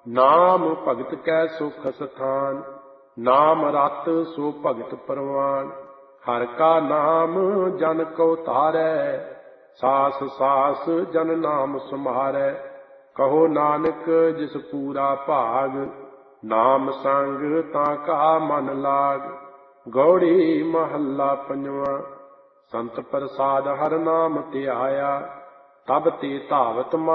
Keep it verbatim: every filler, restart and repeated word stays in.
ਨਾਮ ਭਗਤ ਕੈ ਸੁਖ ਸਥਾਨ, ਨਾਮ ਰਤ ਸੋ ਭਗਤ ਪਰਵਾਨ। ਹਰਿ ਕਾ ਨਾਮ ਜਨ ਕੋ ਧਾਰੈ, ਸਾਸ ਸਾਸ ਜਨ ਨਾਮ ਸੁਮਾਰੈ। ਕਹੋ ਨਾਨਕ ਜਿਸ ਪੂਰਾ ਭਾਗ, ਨਾਮ ਸੰਗ ਤਾਂ ਕਾ ਮਨ ਲਾਗ। ਗੌੜੀ ਮਹੱਲਾ ਪੰਜਵਾਂ। ਸੰਤ ਪ੍ਰਸਾਦ ਹਰਿ ਨਾਮ ਧਿਆਇਆ, ਤਬ ਤੇ ਧਾਵਤ